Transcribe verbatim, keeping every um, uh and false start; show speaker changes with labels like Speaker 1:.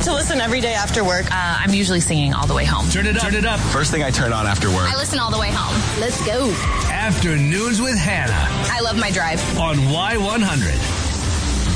Speaker 1: to listen every day after work.
Speaker 2: Uh, I'm usually singing all the way home.
Speaker 3: Turn it up. Turn it up.
Speaker 4: First thing I turn on after work.
Speaker 5: I listen all the way home. Let's go.
Speaker 3: Afternoons with Hannah.
Speaker 2: I love my drive.
Speaker 3: On Y one hundred.